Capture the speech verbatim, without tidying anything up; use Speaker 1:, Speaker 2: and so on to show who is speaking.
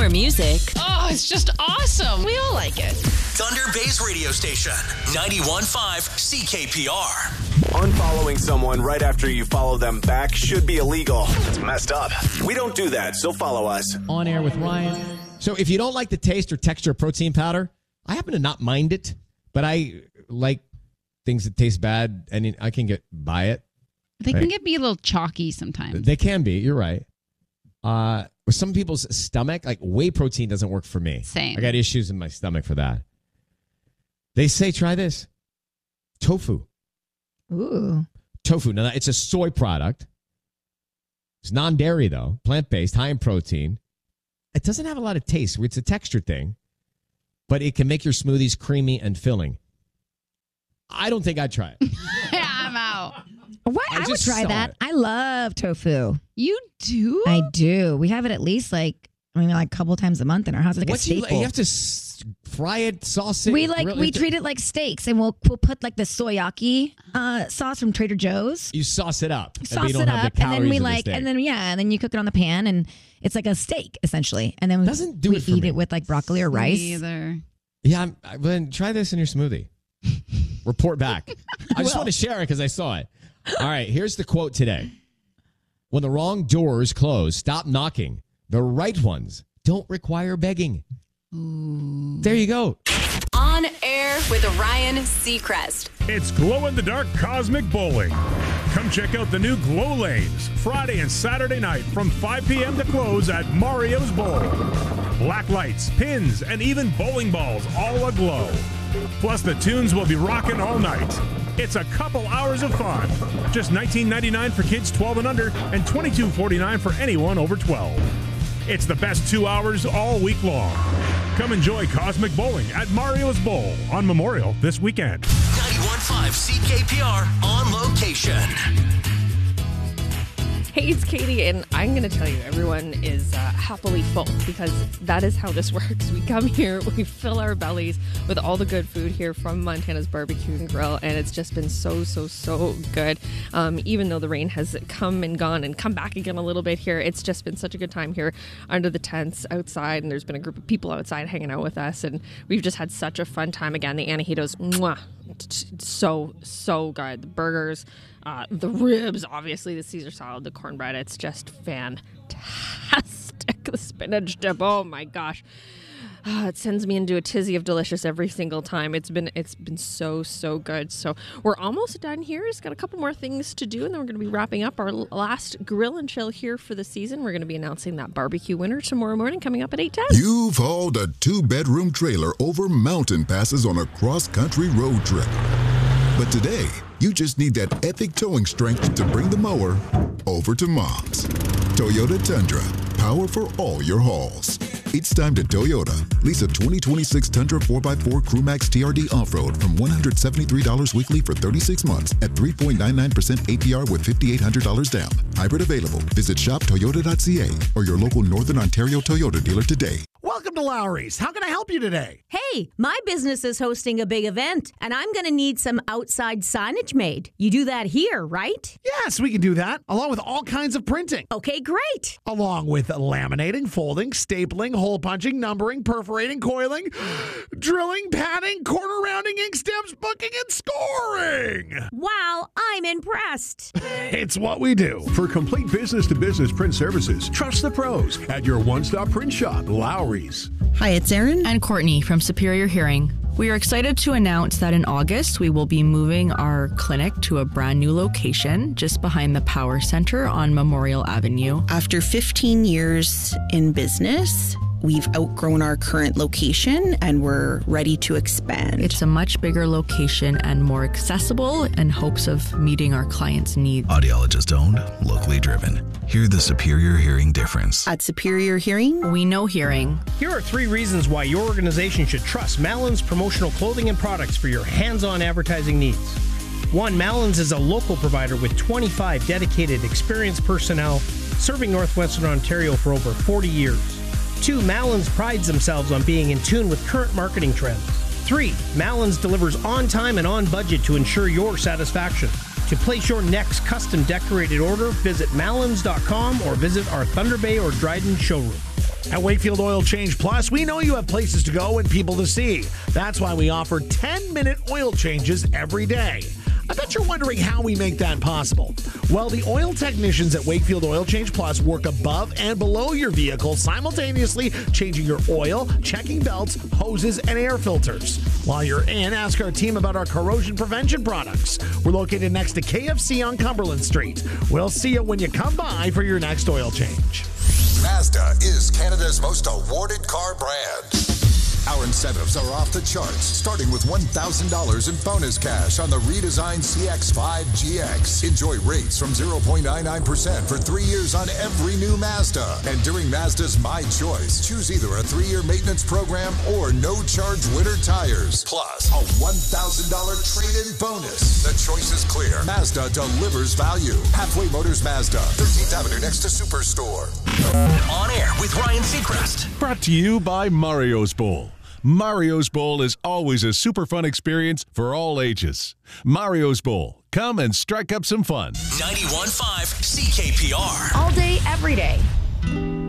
Speaker 1: music.
Speaker 2: Oh, it's just awesome. We all like it.
Speaker 3: Thunder Bay's radio station, ninety-one point five C K P R.
Speaker 4: Unfollowing someone right after you follow them back should be illegal. It's messed up. We don't do that, so follow us.
Speaker 5: On Air with Ryan. So if you don't like the taste or texture of protein powder, I happen to not mind it, but I like things that taste bad, and I can get by it.
Speaker 6: They
Speaker 5: right?
Speaker 6: can get be a little chalky sometimes.
Speaker 5: They can be. You're right. Uh, with some people's stomach, like whey protein doesn't work for me.
Speaker 6: Same.
Speaker 5: I got issues in my stomach for that. They say try this. Tofu.
Speaker 7: Ooh.
Speaker 5: Tofu. Now, it's a soy product. It's non-dairy, though. Plant-based, high in protein. It doesn't have a lot of taste. It's a texture thing. But it can make your smoothies creamy and filling. I don't think I'd try it.
Speaker 6: Yeah, I'm out.
Speaker 7: What?
Speaker 5: I
Speaker 7: I, would
Speaker 5: just
Speaker 7: try
Speaker 5: saw
Speaker 7: that.
Speaker 5: it.
Speaker 7: I love tofu.
Speaker 6: You do?
Speaker 7: I do. We have it at least like, I mean, like a couple times a month in our house. It's like
Speaker 5: What
Speaker 7: a
Speaker 5: do you,
Speaker 7: staple.
Speaker 5: you have to s- fry it, sauce it?
Speaker 7: we like
Speaker 5: grill
Speaker 7: we
Speaker 5: it?
Speaker 7: treat it like steaks, and we'll we'll put like the soyaki uh, sauce from Trader Joe's.
Speaker 5: You sauce it up.
Speaker 7: Sauce
Speaker 5: you don't
Speaker 7: it
Speaker 5: have
Speaker 7: up,
Speaker 5: the
Speaker 7: and then we
Speaker 5: calories of the
Speaker 7: like,
Speaker 5: steak.
Speaker 7: and then yeah, and then you cook it on the pan, and it's like a steak essentially. And then we,
Speaker 5: Doesn't do
Speaker 7: we
Speaker 5: it for
Speaker 7: eat
Speaker 5: me.
Speaker 7: it with like broccoli or rice.
Speaker 6: Me either.
Speaker 5: Yeah, I'm, I, then try this in your smoothie. Report back. I just want to share it because I saw it. All right, here's the quote today. When the wrong doors close, stop knocking. The right ones don't require begging. Ooh. There you go.
Speaker 1: On Air with Ryan Seacrest.
Speaker 8: It's glow-in-the-dark cosmic bowling. Come check out the new Glow Lanes Friday and Saturday night from five p.m. to close at Mario's Bowl. Black lights, pins, and even bowling balls all aglow. Plus, the tunes will be rocking all night. It's a couple hours of fun. Just nineteen ninety-nine for kids twelve and under and twenty-two forty-nine for anyone over twelve. It's the best two hours all week long. Come enjoy Cosmic Bowling at Mario's Bowl on Memorial this weekend.
Speaker 3: ninety-one point five C K P R on location.
Speaker 9: Hey, it's Katie, and I'm going to tell you, everyone is uh, happily full because that is how this works. We come here, we fill our bellies with all the good food here from Montana's Barbecue and Grill, and it's just been so, so, so good. Um, even though the rain has come and gone and come back again a little bit here, it's just been such a good time here under the tents outside, and there's been a group of people outside hanging out with us, and we've just had such a fun time. Again, the Anahitos, mwah, so, so good. The burgers, uh, the ribs, obviously, the Caesar salad, the cornbread, it's just fantastic. The spinach dip, oh my gosh. Uh, it sends me into a tizzy of delicious every single time. It's been it's been so, so good. So we're almost done here. Just got a couple more things to do, and then we're going to be wrapping up our last grill and chill here for the season. We're going to be announcing that barbecue winner tomorrow morning coming up at eight ten.
Speaker 10: You've hauled a two-bedroom trailer over mountain passes on a cross-country road trip. But today, you just need that epic towing strength to bring the mower over to Mom's. Toyota Tundra, power for all your hauls. It's time to Toyota. Lease a twenty twenty-six Tundra four by four Crewmax T R D Off-Road from one hundred seventy-three dollars weekly for thirty-six months at three point nine nine percent A P R with five thousand eight hundred dollars down. Hybrid available. Visit shop toyota dot c a or your local Northern Ontario Toyota dealer today.
Speaker 11: Welcome to Lowry's. How can I help you today?
Speaker 12: Hey, my business is hosting a big event, and I'm going to need some outside signage made. You do that here, right?
Speaker 11: Yes, we can do that, along with all kinds of printing.
Speaker 12: Okay, great.
Speaker 11: Along with laminating, folding, stapling, hole punching, numbering, perforating, coiling, drilling, padding, corner rounding, ink stamps, booking, and scoring.
Speaker 12: Wow, I'm impressed.
Speaker 11: It's what we do.
Speaker 13: For complete business-to-business print services, trust the pros at your one-stop print shop, Lowry's.
Speaker 14: Hi, it's Erin
Speaker 15: and Courtney from Superior Hearing. We are excited to announce that in August, we will be moving our clinic to a brand new location just behind the Power Center on Memorial Avenue.
Speaker 14: After fifteen years in business, we've outgrown our current location and we're ready to expand.
Speaker 15: It's a much bigger location and more accessible in hopes of meeting our clients' needs.
Speaker 16: Audiologist owned, locally driven. Hear the Superior Hearing difference.
Speaker 14: At Superior Hearing,
Speaker 15: we know hearing.
Speaker 17: Here are three reasons why your organization should trust Malins Promotional Clothing and Products for your hands-on advertising needs. One, Malins is a local provider with twenty-five dedicated, experienced personnel serving Northwestern Ontario for over forty years. Two, Malins prides themselves on being in tune with current marketing trends. Three, Malins delivers on time and on budget to ensure your satisfaction. To place your next custom decorated order, visit malins dot com or visit our Thunder Bay or Dryden showroom.
Speaker 11: At Wakefield Oil Change Plus, we know you have places to go and people to see. That's why we offer ten-minute oil changes every day. I bet you're wondering how we make that possible. Well, the oil technicians at Wakefield Oil Change Plus work above and below your vehicle, simultaneously changing your oil, checking belts, hoses, and air filters. While you're in, ask our team about our corrosion prevention products. We're located next to K F C on Cumberland Street. We'll see you when you come by for your next oil change.
Speaker 18: Mazda is Canada's most awarded car brand. Our incentives are off the charts, starting with one thousand dollars in bonus cash on the redesigned C X five G X. Enjoy rates from zero point nine nine percent for three years on every new Mazda. And during Mazda's My Choice, choose either a three-year maintenance program or no-charge winter tires. Plus, a one thousand dollars trade-in bonus. The choice is clear. Mazda delivers value. Halfway Motors Mazda, thirteenth Avenue next to Superstore.
Speaker 3: On air with Ryan Seacrest.
Speaker 13: Brought to you by Mario's Bowl. Mario's Bowl is always a super fun experience for all ages. Mario's Bowl. Come and strike up some fun.
Speaker 3: ninety-one point five C K P R.
Speaker 1: All day, every day.